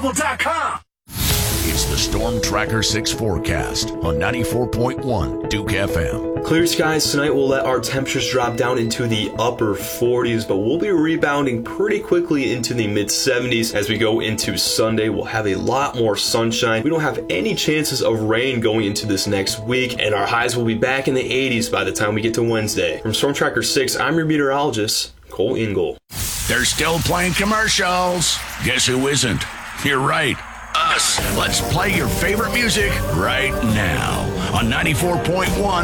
SportsTravel.com. It's the Storm Tracker 6 forecast on 94.1 Duke FM. Clear skies tonight will let our temperatures drop down into the upper 40s, but we'll be rebounding pretty quickly into the mid-70s as we go into Sunday. We'll have a lot more sunshine. We don't have any chances of rain going into this next week, and our highs will be back in the 80s by the time we get to Wednesday. From Storm Tracker 6, I'm your meteorologist, Cole Ingle. They're still playing commercials. Guess who isn't? You're right. Us. Let's play your favorite music right now on 94.1